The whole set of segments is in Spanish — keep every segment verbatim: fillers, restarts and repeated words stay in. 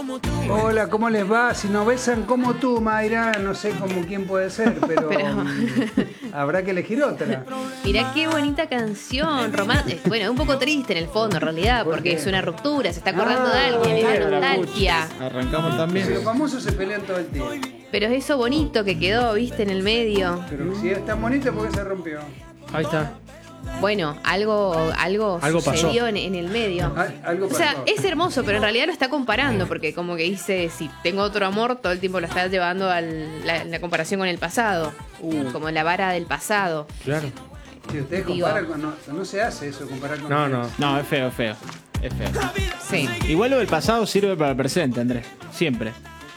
Hola, ¿cómo les va? Si no besan como tú, Mayra, no sé cómo quién puede ser, pero, pero... habrá que elegir otra. Mirá qué bonita canción, romántica. Bueno, un poco triste en el fondo, en realidad, ¿Por porque qué? es una ruptura, se está acordando Ah, de alguien, es claro, la la nostalgia. Arrancamos también. Si los famosos se pelean todo el tiempo. Pero es eso bonito que quedó, viste, en el medio. Pero si es tan bonito, ¿por qué se rompió? Ahí está. Bueno, algo, algo, Algo sucedió en, en el medio. Al- algo O sea, pasó. es hermoso, pero en realidad lo está comparando, porque como que dice, si tengo otro amor, todo el tiempo lo está llevando a la, la comparación con el pasado, Uh. como la vara del pasado. Claro. Si ustedes Digo- comparan con... No, no se hace eso, comparar con... No, no. No, es feo, es feo. Es feo. Sí. Igual lo del pasado sirve para el presente, Andrés. Siempre.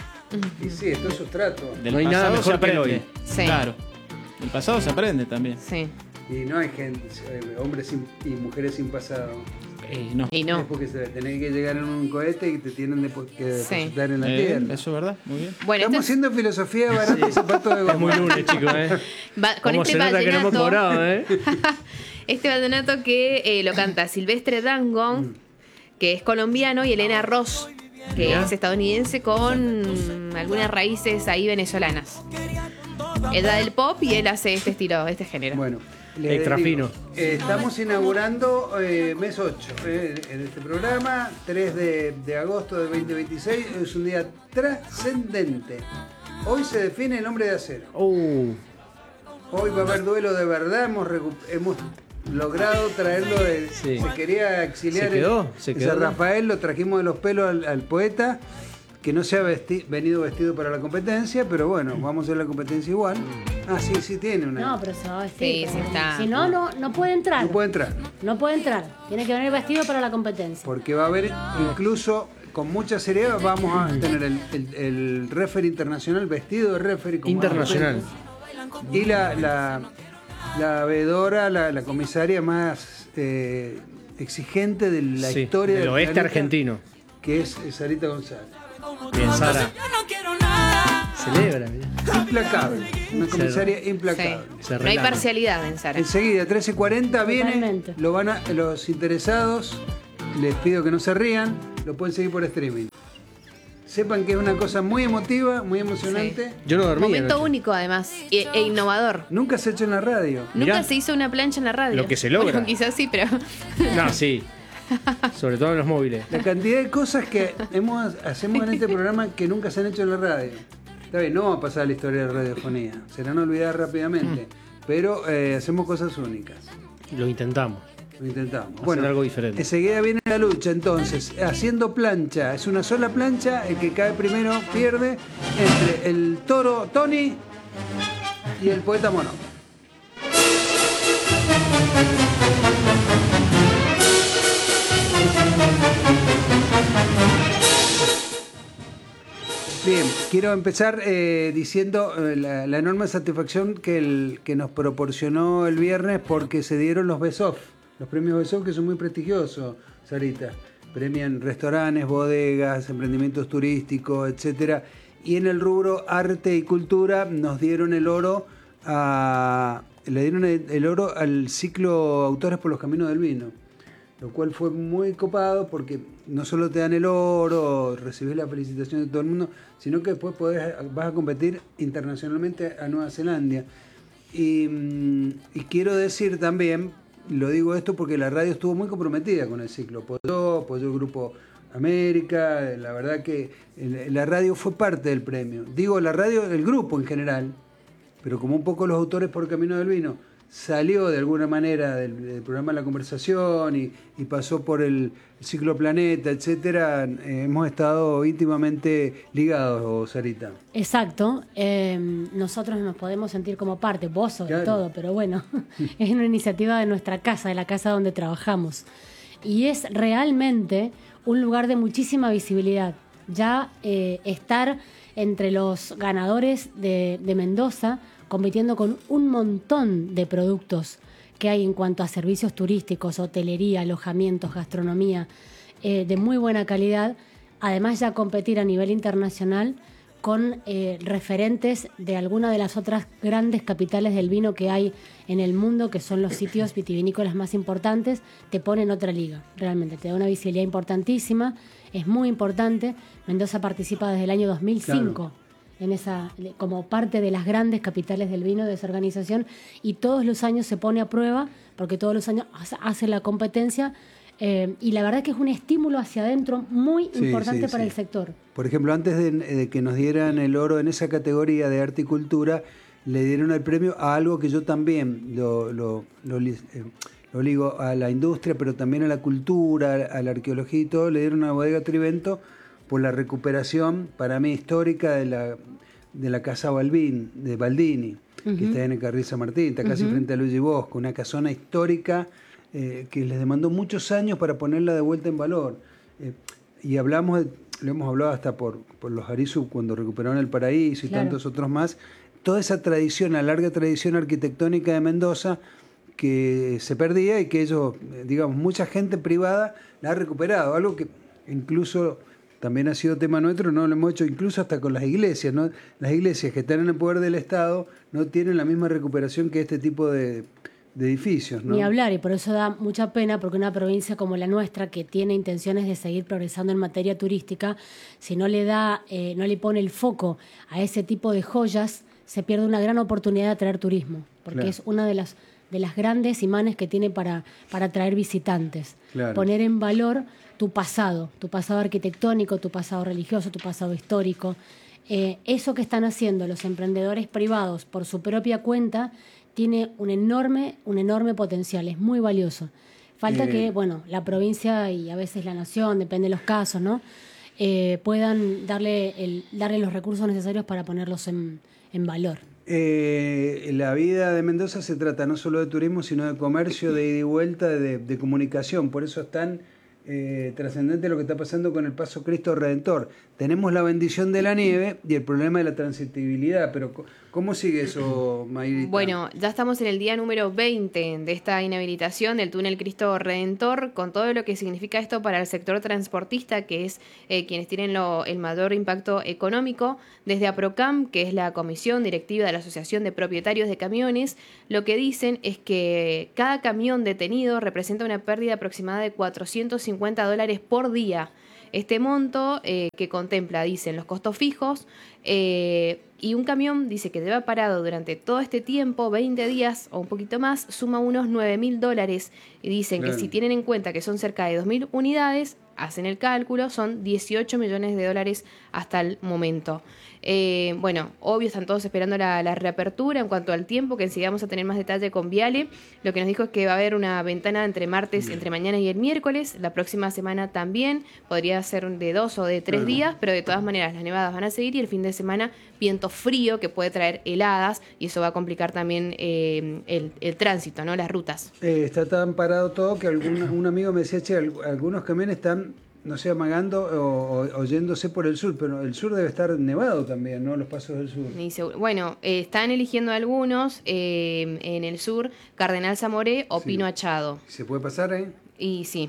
Y sí, esto es sustrato. Del No hay pasado nada mejor se que el aprende. hoy. Sí. Claro. Del pasado se aprende también. Sí. Y no hay gente, eh, hombres sin- y mujeres sin pasado. Eh, no. Y Es no. porque se tenés que llegar en un cohete y te tienen depo- que Sí. depositar en la Eh, tierra. eso es verdad. Muy bien. Bueno, Estamos esto haciendo filosofía barata y zapatos de Es muy goma. lunes, chicos, ¿eh? es- va- con ¿Cómo este se nota que no hemos vallenato, cobrado, eh? este vallenato que eh, lo canta Silvestre Dangond, que es colombiano, y Elena Ross, que Mirá. es estadounidense con algunas raíces ahí venezolanas. Ella del pop y él hace este estilo, este género. Bueno, les Extra digo, fino. eh, estamos inaugurando eh, mes ocho eh, en este programa, tres de, de agosto de veinte veintiséis. Es un día trascendente. Hoy se define el hombre de acero. Uh, Hoy va a haber duelo de verdad. Hemos, recu- hemos logrado traerlo de. Sí. Se quería exiliar. Se quedó, en- se en quedó. San Rafael, lo trajimos de los pelos al, al poeta. Que no se ha vesti- venido vestido para la competencia, pero bueno, vamos a hacer la competencia igual. Ah, sí, sí tiene una. No, pero se va a vestir. Sí, sí pero- está. Si no, no, no puede entrar. No puede entrar. No puede entrar. Tiene que venir vestido para la competencia. Porque va a haber, incluso con mucha seriedad, vamos a tener el, el, el referee internacional vestido de referee. como internacional. respeto. Y la, la, la veedora, la, la comisaria más eh, exigente de la Sí, historia del oeste planeta, argentino. que es Sarita González. Bien, Sara. Celebra, mirá. Implacable. Una comisaria Sí. implacable. Se No hay relama. parcialidad en Sara. Enseguida, trece cuarenta, viene. Totalmente. Lo van a, los interesados, les pido que no se rían, lo pueden seguir por streaming. Sepan que es una cosa muy emotiva, muy emocionante. Sí. Yo no dormí Momento anoche. único, además, e, e innovador. Nunca se ha hecho en la radio. Nunca Mirá. se hizo una plancha en la radio. Lo que se logra. Bueno, quizás sí, pero. No, sí. Sobre todo en los móviles. La cantidad de cosas que hemos, hacemos en este programa que nunca se han hecho en la radio. Está bien, no va a pasar a la historia de la radiofonía. Serán olvidadas rápidamente. Pero eh, hacemos cosas únicas. Lo intentamos. Lo intentamos. Hacer algo diferente. Enseguida viene la lucha, entonces, haciendo plancha. Es una sola plancha, el que cae primero pierde, entre el toro Tony y el poeta Mono. Bien, quiero empezar eh, diciendo eh, la, la enorme satisfacción que, el, que nos proporcionó el viernes porque se dieron los Best Of, los premios Best Of, que son muy prestigiosos, Sarita. Premian restaurantes, bodegas, emprendimientos turísticos, etcétera. Y en el rubro arte y cultura nos dieron el oro a, le dieron el, el oro al ciclo Autores por los Caminos del Vino, lo cual fue muy copado porque no solo te dan el oro, recibís la felicitación de todo el mundo, sino que después podés, vas a competir internacionalmente a Nueva Zelanda. Y, mm, y quiero decir también, lo digo esto porque la radio estuvo muy comprometida con el ciclo, apoyó, apoyó el Grupo América, la verdad que el- la radio fue parte del premio. Digo la radio, el grupo en general, pero como un poco los Autores por el Camino del Vino salió de alguna manera del, del programa La Conversación y, y pasó por el, el ciclo Planeta, etcétera, eh, hemos estado íntimamente ligados, Sarita. Exacto. Eh, nosotros nos podemos sentir como parte, vos sobre Claro. todo, pero bueno, es una iniciativa de nuestra casa, de la casa donde trabajamos. Y es realmente un lugar de muchísima visibilidad. Ya eh, estar entre los ganadores de, de Mendoza, compitiendo con un montón de productos que hay en cuanto a servicios turísticos, hotelería, alojamientos, gastronomía, eh, de muy buena calidad. Además ya competir a nivel internacional con eh, referentes de alguna de las otras grandes capitales del vino que hay en el mundo, que son los sitios vitivinícolas más importantes, te pone en otra liga, realmente. Te da una visibilidad importantísima, es muy importante. Mendoza participa desde el año dos mil cinco. Claro. En esa, como parte de las grandes capitales del vino de esa organización, y todos los años se pone a prueba, porque todos los años hace la competencia, eh, y la verdad que es un estímulo hacia adentro muy sí, importante sí, para sí. el sector. Por ejemplo, antes de, de que nos dieran el oro en esa categoría de arte y cultura, le dieron el premio a algo que yo también lo, lo, lo, eh, lo ligo a la industria, pero también a la cultura, a la arqueología y todo. Le dieron a Bodega Trivento por la recuperación, para mí, histórica de la, de la Casa Balbín, de Baldini, uh-huh. que está en el Carril San Martín, está casi uh-huh. frente a Luigi Bosco, una casona histórica eh, que les demandó muchos años para ponerla de vuelta en valor. Eh, y hablamos, de, lo hemos hablado hasta por, por los Arizu cuando recuperaron el Paraíso y claro. tantos otros más, toda esa tradición, la larga tradición arquitectónica de Mendoza que se perdía y que ellos, digamos, mucha gente privada la ha recuperado, algo que incluso también ha sido tema nuestro, no lo hemos hecho incluso hasta con las iglesias, ¿no? Las iglesias que están en el poder del Estado no tienen la misma recuperación que este tipo de, de edificios, ¿no? Ni hablar, y por eso da mucha pena, porque una provincia como la nuestra, que tiene intenciones de seguir progresando en materia turística, si no le da, eh, no le pone el foco a ese tipo de joyas, se pierde una gran oportunidad de atraer turismo, porque claro. es una de las de las grandes imanes que tiene para, para atraer visitantes. Claro. Poner en valor tu pasado, tu pasado arquitectónico, tu pasado religioso, tu pasado histórico. Eh, eso que están haciendo los emprendedores privados por su propia cuenta tiene un enorme, un enorme potencial, es muy valioso. Falta eh. que, bueno, la provincia y a veces la nación, depende de los casos, ¿no? Eh, puedan darle, el, darle los recursos necesarios para ponerlos en, en valor. Eh, la vida de Mendoza se trata no solo de turismo, sino de comercio, de ida y vuelta, de, de comunicación. Por eso es tan eh, trascendente lo que está pasando con el Paso Cristo Redentor. Tenemos la bendición de la nieve y el problema de la transitibilidad, pero ¿cómo sigue eso, Mayrita? Bueno, ya estamos en el día número veinte de esta inhabilitación del túnel Cristo Redentor, con todo lo que significa esto para el sector transportista, que es eh, quienes tienen lo, el mayor impacto económico. Desde APROCAM, que es la comisión directiva de la Asociación de Propietarios de Camiones, lo que dicen es que cada camión detenido representa una pérdida aproximada de cuatrocientos cincuenta dólares por día. Este monto eh, que contempla, dicen, los costos fijos, eh, y un camión, dice, que lleva parado durante todo este tiempo, veinte días o un poquito más, suma unos nueve mil dólares. Y dicen claro. que si tienen en cuenta que son cerca de dos mil unidades, hacen el cálculo, son dieciocho millones de dólares hasta el momento. Eh, bueno, obvio, están todos esperando la, la reapertura. En cuanto al tiempo, que enseguida vamos a tener más detalle con Viale, lo que nos dijo es que va a haber una ventana entre martes, entre mañana y el miércoles. La próxima semana también podría ser de dos o de tres claro. días, pero de todas maneras las nevadas van a seguir, y el fin de semana viento frío que puede traer heladas, y eso va a complicar también eh, el, el tránsito, ¿no? Las rutas. Eh, está tan parado todo que algún, un amigo me decía, che, algunos camiones están, no sé, amagando o, o, o yéndose por el sur, pero el sur debe estar nevado también, ¿no? Los pasos del sur. Ni seguro. Bueno, eh, están eligiendo algunos eh, en el sur, Cardenal Zamoré o sí. Pino Achado. ¿Se puede pasar, eh? Y sí.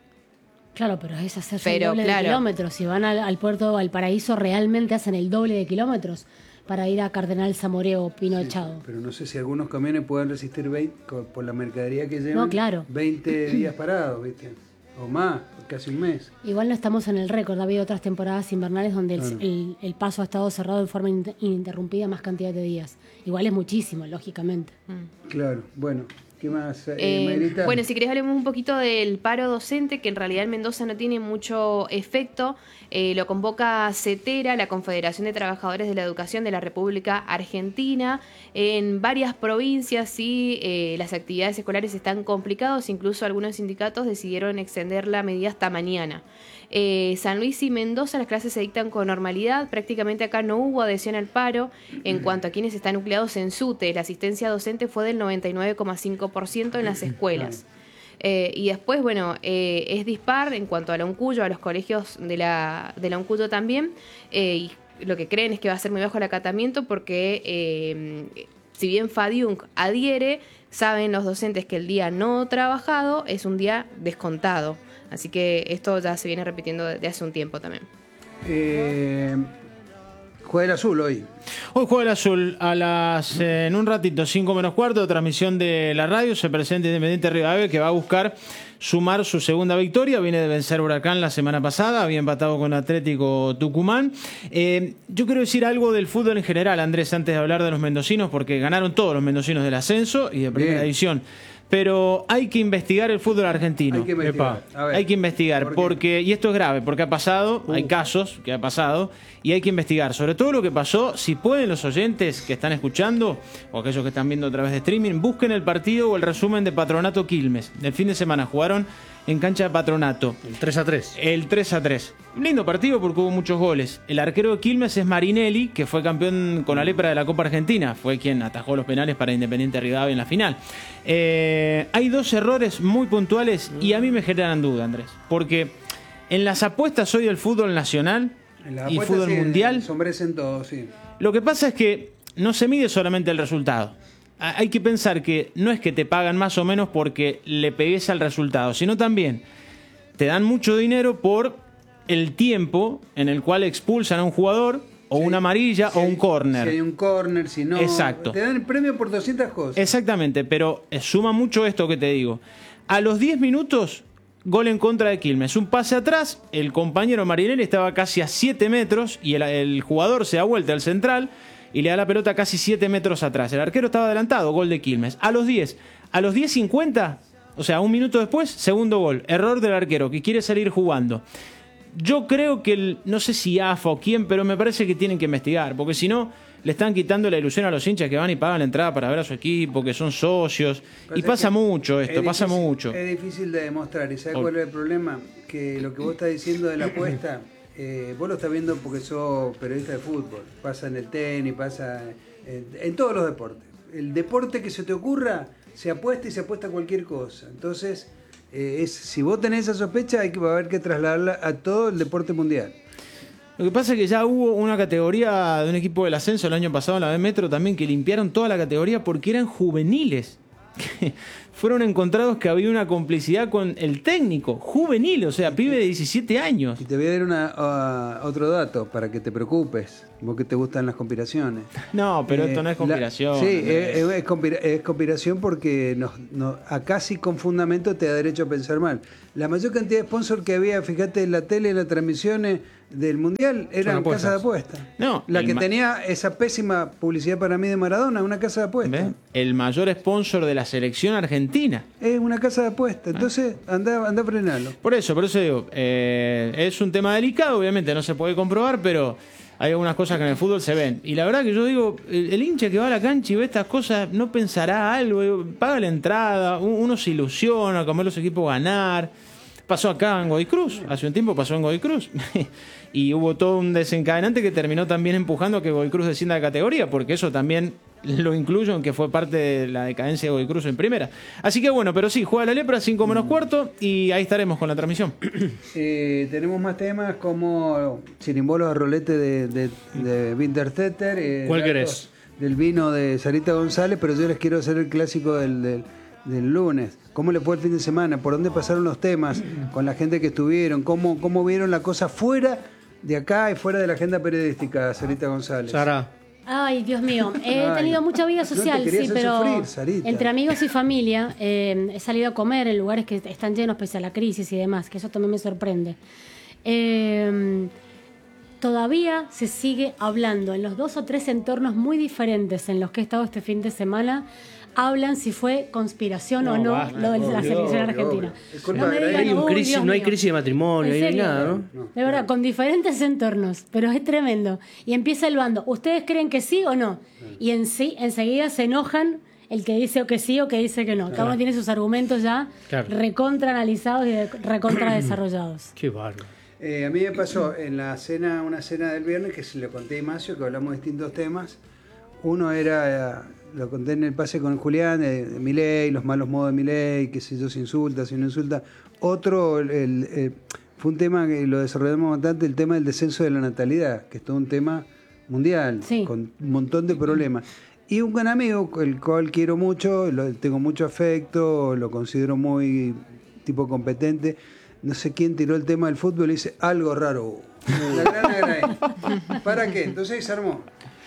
Claro, pero es hacerse pero, el doble claro. de kilómetros. Si van al, al puerto Valparaíso, realmente hacen el doble de kilómetros para ir a Cardenal Zamoré o Pino sí, Echado. Pero no sé si algunos camiones pueden resistir veinte, por la mercadería que llevan, no, claro. veinte días parados, ¿viste? O más, casi un mes. Igual no estamos en el récord. Ha habido otras temporadas invernales donde el, claro. el, el paso ha estado cerrado de forma ininterrumpida más cantidad de días. Igual es muchísimo, lógicamente. Mm. Claro, bueno. ¿Qué más, eh, eh, bueno, si querés hablemos un poquito del paro docente, que en realidad en Mendoza no tiene mucho efecto. Eh, lo convoca CETERA, la Confederación de Trabajadores de la Educación de la República Argentina. En varias provincias sí, eh, las actividades escolares están complicadas, incluso algunos sindicatos decidieron extender la medida hasta mañana. Eh, San Luis y Mendoza las clases se dictan con normalidad, prácticamente acá no hubo adhesión al paro. En cuanto a quienes están nucleados en SUTE, la asistencia docente fue del noventa y nueve coma cinco por ciento en las escuelas. Eh, y después, bueno, eh, es dispar en cuanto a la UNCUYO, a los colegios de la, de la UNCUYO también, eh, y lo que creen es que va a ser muy bajo el acatamiento porque eh, si bien FADIUNC adhiere, saben los docentes que el día no trabajado es un día descontado. Así que esto ya se viene repitiendo desde hace un tiempo también. Eh, Juega el azul hoy. Hoy juega el azul a las eh, en un ratito, cinco menos cuarto, transmisión de la radio. Se presenta Independiente Rivadavia, que va a buscar sumar su segunda victoria. Viene de vencer Huracán la semana pasada, había empatado con Atlético Tucumán. Eh, yo quiero decir algo del fútbol en general, Andrés, antes de hablar de los mendocinos, porque ganaron todos los mendocinos del ascenso y de primera Bien. división. Pero hay que investigar el fútbol argentino. Hay que investigar. A ver, Hay que investigar, ¿por qué? porque, y esto es grave, porque ha pasado, Uh. hay casos que ha pasado, y hay que investigar. Sobre todo lo que pasó, si pueden los oyentes que están escuchando, o aquellos que están viendo a través de streaming, busquen el partido o el resumen de Patronato Quilmes. El fin de semana jugaron en cancha de Patronato. El tres a tres. El tres a tres. Un lindo partido porque hubo muchos goles. El arquero de Quilmes es Marinelli, que fue campeón con la lepra de la Copa Argentina. Fue quien atajó los penales para Independiente Rivadavia en la final. Eh, hay dos errores muy puntuales y a mí me generan duda, Andrés. Porque en las apuestas hoy del fútbol nacional En las y apuestas, fútbol sí, mundial, ensombrecen todo, sí. lo que pasa es que no se mide solamente el resultado. A- Hay que pensar que no es que te pagan más o menos porque le pegues al resultado, sino también te dan mucho dinero por el tiempo en el cual expulsan a un jugador o Sí, una amarilla si o hay- un córner. Si hay un córner, si no. Exacto. Te dan el premio por doscientas cosas. Exactamente, pero eh, suma mucho esto que te digo. A los diez minutos, gol en contra de Quilmes. Un pase atrás, el compañero Marinelli estaba casi a siete metros y el, el jugador se da vuelta al central y le da la pelota casi siete metros atrás. El arquero estaba adelantado, gol de Quilmes. A los diez, a los diez cincuenta, o sea, un minuto después, segundo gol. Error del arquero que quiere salir jugando. Yo creo que, el, no sé si A F A o quién, pero me parece que tienen que investigar, porque si no, le están quitando la ilusión a los hinchas que van y pagan la entrada para ver a su equipo, que son socios. Y pasa mucho esto, es pasa difícil- mucho. Es difícil de demostrar. ¿Y sabes Ob- cuál es el problema? Que lo que vos estás diciendo de la apuesta, eh, vos lo estás viendo porque sos periodista de fútbol. Pasa en el tenis, pasa en, en todos los deportes. El deporte que se te ocurra, se apuesta y se apuesta a cualquier cosa. Entonces, eh, es, si vos tenés esa sospecha, hay que va a haber que trasladarla a todo el deporte mundial. Lo que pasa es que ya hubo una categoría de un equipo del ascenso el año pasado en la B Metro también que limpiaron toda la categoría porque eran juveniles. Fueron encontrados que había una complicidad con el técnico, juvenil, o sea, pibe de diecisiete años. Y te voy a dar una, uh, otro dato para que te preocupes, vos que te gustan las conspiraciones. No, pero Eh, esto no es la- conspiración. sí, Andrés. es, es conspira- es conspiración porque nos, nos- acá sí con fundamento te da derecho a pensar mal. La mayor cantidad de sponsors que había, fíjate, en la tele, en las transmisiones del Mundial, eran apuestas. casas de apuestas. No, la el que ma- tenía esa pésima publicidad para mí de Maradona, una casa de apuestas. ¿Ves? El mayor sponsor de la selección argentina. Es una casa de apuestas. Entonces, anda, anda a frenarlo. Por eso, por eso digo, eh, es un tema delicado, obviamente no se puede comprobar, pero hay algunas cosas que en el fútbol se ven. Y la verdad que yo digo, el, el hincha que va a la cancha y ve estas cosas, no pensará algo, eh, paga la entrada, un- uno se ilusiona con ver los equipos ganar. Pasó acá en Godoy Cruz, hace un tiempo pasó en Godoy Cruz. Y hubo todo un desencadenante que terminó también empujando a que Godoy Cruz descienda de categoría, porque eso también lo incluyo en que fue parte de la decadencia de Godoy Cruz en primera. Así que bueno, pero sí, juega la lepra, cinco menos cuarto, y ahí estaremos con la transmisión. Eh, tenemos más temas como chirimbolos de rolete de, de, de Winterstetter. eh, ¿Cuál datos querés? Del vino de Sarita González, pero yo les quiero hacer el clásico del, del, del lunes. ¿Cómo le fue el fin de semana? ¿Por dónde pasaron los temas con la gente que estuvieron? ¿Cómo, cómo vieron la cosa fuera de acá y fuera de la agenda periodística, Sarita González? Sara, Ay, Dios mío, he Ay, tenido mucha vida no te social, quería sí, hacer pero sufrir, Sarita. entre amigos y familia eh, he salido a comer en lugares que están llenos pese a la crisis y demás, que eso también me sorprende. Eh, todavía se sigue hablando en los dos o tres entornos muy diferentes en los que he estado este fin de semana. Hablan si fue conspiración No, o no basta, lo de la obvio, selección obvio, argentina. obvio. Es culpa No me de digan, hay un "Uy, crisis, Dios no hay mío". crisis de matrimonio, ¿En no hay serio? nada, ¿no? No. De verdad, con diferentes entornos, pero es tremendo. Y empieza el bando. ¿Ustedes creen que sí o no? Y en sí, enseguida se enojan el que dice que sí o que dice que no. Cada uno tiene sus argumentos ya Claro. recontra analizados y de- recontra desarrollados. Qué bárbaro. Eh, a mí me pasó en la cena, una cena del viernes, que se lo conté a Imacio, que hablamos de distintos temas. Uno era, eh, lo conté en el pase con Julián, de, de Milei, los malos modos de Milei, que si yo se insulta, si no insulta. Otro, el, el, eh, fue un tema que lo desarrollamos bastante, el tema del descenso de la natalidad, que es todo un tema mundial, Sí. con un montón de problemas. Y un gran amigo, el cual quiero mucho, lo, tengo mucho afecto, lo considero muy tipo competente. No sé quién tiró el tema del fútbol y dice, algo raro hubo. La gran agra- ¿Para qué? Entonces se armó.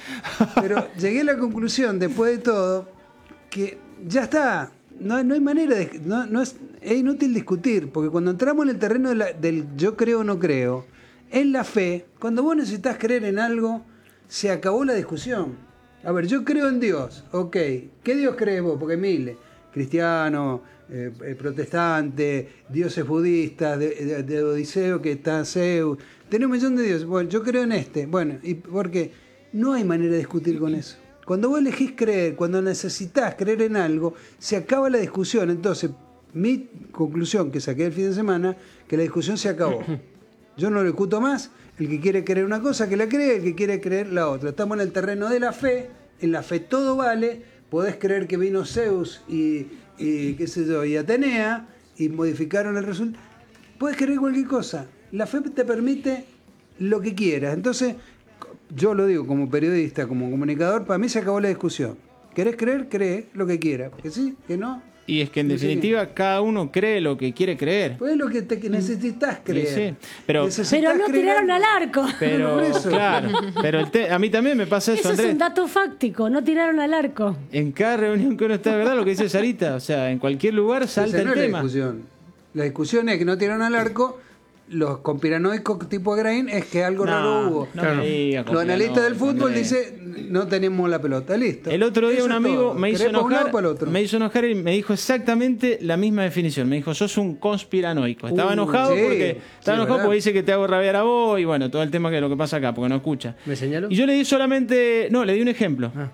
Pero llegué a la conclusión, después de todo, que ya está. No, no hay manera de... No, no es, es inútil discutir, porque cuando entramos en el terreno de la, del yo creo o no creo, en la fe, cuando vos necesitas creer en algo, se acabó la discusión. A ver, yo creo en Dios, ok. ¿Qué Dios crees vos? Porque miles, cristiano, eh, eh, protestante, dioses budistas, de, de, de Odiseo que está Zeus, tenés un millón de dioses. Bueno, yo creo en este. Bueno, y porque no hay manera de discutir con eso. Cuando vos elegís creer, cuando necesitas creer en algo, se acaba la discusión. Entonces, mi conclusión que saqué el fin de semana, que la discusión se acabó. Yo no lo discuto más. El que quiere creer una cosa, que la cree. El que quiere creer la otra. Estamos en el terreno de la fe. En la fe todo vale. Podés creer que vino Zeus y, y qué sé yo, y Atenea y modificaron el resultado. Podés creer cualquier cosa. La fe te permite lo que quieras. Entonces... Yo lo digo como periodista, como comunicador, para mí se acabó la discusión. ¿Querés creer? Cree lo que quieras. Que sí, que no. Y es que en No definitiva sé. cada uno cree lo que quiere creer. Pues es lo que, te, que necesitas creer. Sí, sí. Pero- Necesitas Pero no creer tiraron algo. al arco. Pero Por eso. claro, pero el te- a mí también me pasa eso, Eso es Andrés. un dato fáctico, no tiraron al arco. En cada reunión que uno está, ¿verdad? Lo que dice Sarita, o sea, en cualquier lugar salta Esa no el es tema. la discusión. La discusión es que no tiraron al arco. Los conspiranoicos tipo Grain es que algo raro hubo. no Claro. me diga Los analistas del conspiranoico, fútbol Andrés. dicen no tenemos la pelota, listo. El otro día Eso un es amigo todo. me hizo ¿Querés para un lado enojar, o para el otro? me hizo enojar y me dijo exactamente la misma definición. Me dijo, sos un conspiranoico. Estaba Uh, enojado sí, porque sí, estaba enojado ¿verdad? porque dice que te hago rabiar a vos y bueno, todo el tema que lo que pasa acá, porque no escucha. ¿Me señaló? Y yo le di solamente, no, le di un ejemplo. Ah.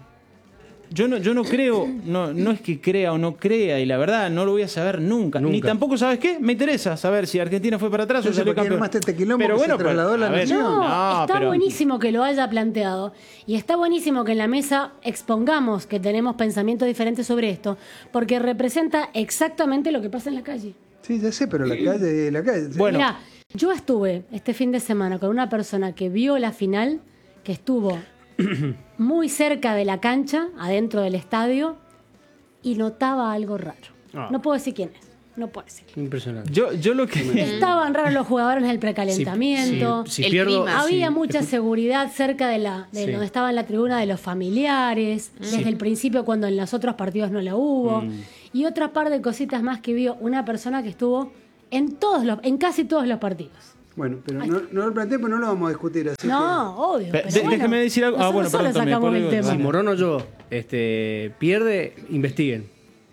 Yo no, yo no creo, no, no es que crea o no crea, y la verdad no lo voy a saber nunca. Nunca. Ni tampoco, ¿sabes qué? Me interesa saber si Argentina fue para atrás Yo o sé salió por qué campeón. armaste este quilombo Pero que se bueno, pero- trasladó a la a ver, nación. No, no, está pero- buenísimo que lo haya planteado y está buenísimo que en la mesa expongamos que tenemos pensamientos diferentes sobre esto, porque representa exactamente lo que pasa en la calle. Sí, ya sé, pero la calle, la calle. Bueno. Mira, yo estuve este fin de semana con una persona que vio la final, que estuvo muy cerca de la cancha, adentro del estadio, y notaba algo raro. Ah. No puedo decir quién es, no puedo decir. Impresionante. Yo, yo lo que... Estaban raros los jugadores en el precalentamiento. Si, si El pierdo, clima. Había si- mucha seguridad cerca de la de Sí. donde estaba en la tribuna de los familiares, desde el principio cuando en los otros partidos no la hubo, Mm. y otra par de cositas más que vio una persona que estuvo en todos los, en casi todos los partidos. Bueno, pero no, no lo planteé, pero no lo vamos a discutir así. No, obvio. Pe- pero de- bueno, déjeme decir algo. Ah, nosotros bueno, solo perdón, Tommy, sacamos después el digo- tema. Si Morón o yo este, pierde, investiguen.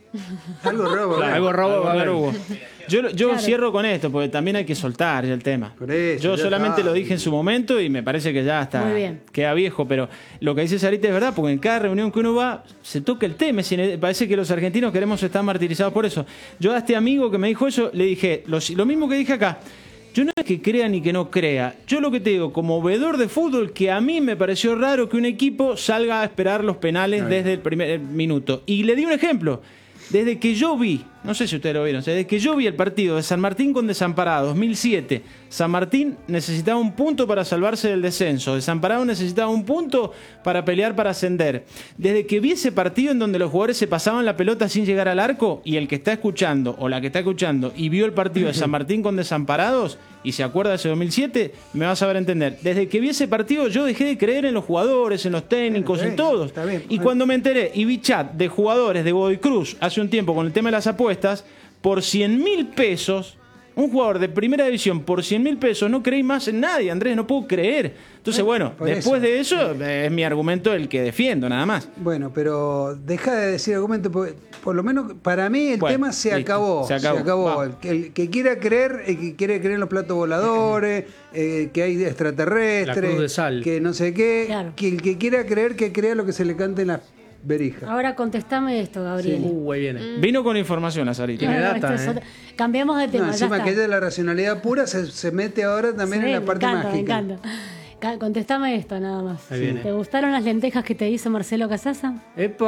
que algo raro. Claro, algo raro va a haber. hubo. Yo, lo- yo Claro. cierro con esto, porque también hay que soltar ya el tema. Por eso, yo ya solamente está. lo dije en su momento y me parece que ya está. Muy bien. Queda viejo, pero lo que dice Sarita es verdad, porque en cada reunión que uno va se toca el tema. Si ne- Parece que los argentinos queremos estar martirizados por eso. Yo a este amigo que me dijo eso le dije lo, lo mismo que dije acá. Yo no es que crea ni que no crea. Yo lo que te digo, como veedor de fútbol, que a mí me pareció raro que un equipo salga a esperar los penales desde el primer minuto. Y le di un ejemplo. Desde que yo vi, no sé si ustedes lo vieron, desde que yo vi el partido de San Martín con Desamparados, dos mil siete, San Martín necesitaba un punto para salvarse del descenso, Desamparados necesitaba un punto para pelear para ascender. Desde que vi ese partido en donde los jugadores se pasaban la pelota sin llegar al arco, y el que está escuchando o la que está escuchando y vio el partido de San Martín con Desamparados y se acuerda de ese dos mil siete, me va a saber entender. Desde que vi ese partido yo dejé de creer en los jugadores, en los técnicos, Está en bien, todos. está bien. Y cuando me enteré y vi chat de jugadores de Godoy Cruz hace un tiempo con el tema de las apuestas, por cien mil pesos, un jugador de primera división por cien mil pesos, no creí más en nadie, Andrés, no puedo creer. Entonces, bueno, por después eso. de eso eh, es mi argumento el que defiendo, nada más. Bueno, pero deja de decir argumento, porque por lo menos para mí el Bueno, tema se listo, acabó. se acabó. Va. El, que, el que quiera creer, el que quiere creer en los platos voladores, eh, que hay extraterrestres, La cruz de sal. que no sé qué, Claro. que el que quiera creer que crea lo que se le cante en las berijas. Ahora contestame esto, Gabriel. Uh, ahí viene. Vino con información la Sarita. Tiene Claro, data, esto es ¿eh? otra- Cambiamos de tema. No, ya encima está. que ella de la racionalidad pura se, se mete ahora también Sí, en la me parte encanta, mágica. Me encanta. Ca- Contestame esto nada más. Ahí viene. ¿Te gustaron las lentejas que te hizo Marcelo Casasa?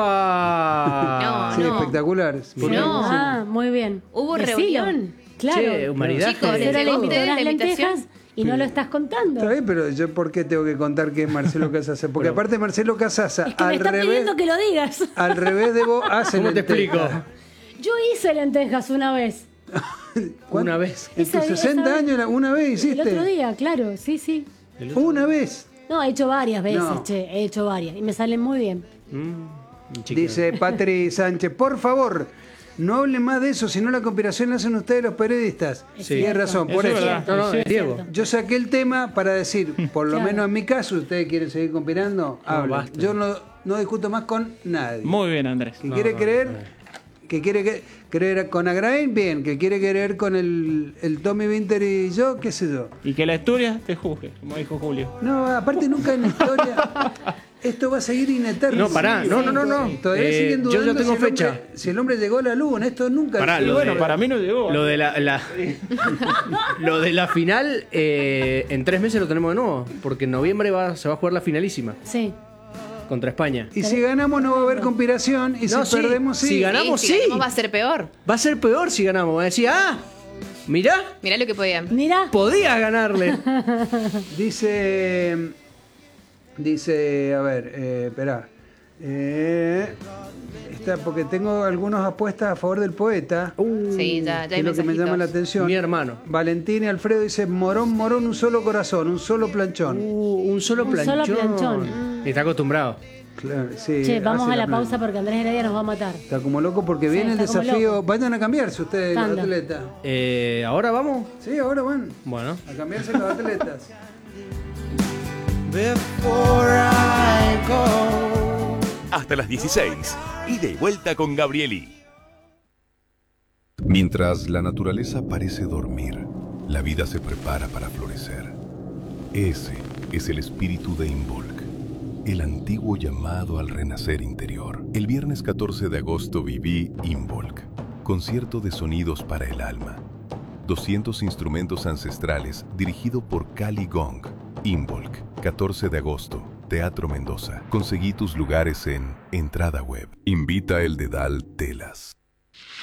¡Epa! Sí, No. espectaculares. No. Ah, muy bien. ¿Hubo Decilo. reunión? Claro. Che, un maridaje. Chicos, ¿les Marcelo llegó a le invitó ustedes las la invitación? lentejas y no lo estás contando. Está bien, pero yo ¿por qué tengo que contar que es Marcelo Casasa? Porque aparte Marcelo Casasa, Es que me al está revés, pidiendo que lo digas. al revés de vos, hace ¿Cómo te lentejas. explico? Yo hice lentejas una vez. ¿Cuánto? Una vez. En Esa- tus esa sesenta vez. años, una vez El otro hiciste. día, claro, sí, sí. Una vez. No, he hecho varias veces, No. che, he hecho varias y me salen muy bien. Mm, chica. Dice Patri Sánchez, por favor, no hablen más de eso, si no la conspiración la hacen ustedes los periodistas. Es Tienes cierto. razón, por Eso es eso. verdad. No, no, Sí, es Diego. cierto. Yo saqué el tema para decir, por lo Claro. menos en mi caso, ustedes quieren seguir conspirando, hablen. basta. Yo no, no discuto más con nadie. Muy bien, Andrés. Que No, quiere no, creer, no. que quiere que- creer con Agrain, bien. Que quiere creer con el, el Tommy Winter y yo, qué sé yo. Y que la historia te juzgue, como dijo Julio. No, aparte nunca en la historia. Esto va a seguir ineterno. No, pará, no, no, no, no. Todavía Eh, siguen yo dudando ya tengo si, el hombre, fecha. si el hombre llegó a la luna. Esto nunca. Pará, Y lo bueno, de- para mí no llegó. Lo de la, la- lo de la final, eh, en tres meses lo tenemos de nuevo, porque en noviembre va, se va a jugar la finalísima Sí. contra España. Y si ganamos no va a haber conspiración. Y No, si sí. perdemos, sí. Si ganamos, si sí. ganamos va a ser peor. Va a ser peor si ganamos. Va a decir, ah, mirá, Mirá lo que podían. Mira, podías ganarle. Dice. Dice. A ver, eh, espera. Eh, está, porque tengo algunas apuestas a favor del poeta. Sí, ya, ya que hay es lo que me llama la mensajitos. atención. Mi hermano. Valentín y Alfredo dice: Morón, morón, un solo corazón, un solo planchón. Uh, un solo Un planchón. solo planchón. Y está acostumbrado. Claro, sí, che, vamos hace a la plan- pausa porque Andrés Heredia nos va a matar. Está como loco porque Sí, viene el está como desafío. loco. Vayan a cambiarse ustedes, los Anda. atletas. Eh, ¿Ahora vamos? Sí, ahora van Bueno. a cambiarse los atletas. Hasta las dieciséis. Ida y vuelta con Gabrieli. Mientras la naturaleza parece dormir, la vida se prepara para florecer. Ese es el espíritu de Involk, el antiguo llamado al renacer interior. El viernes catorce de agosto viví Involk, concierto de sonidos para el alma. doscientos instrumentos ancestrales dirigido por Cali Gong. Involk, catorce de agosto, Teatro Mendoza. Conseguí tus lugares en Entrada Web. Invita el Dedal Telas.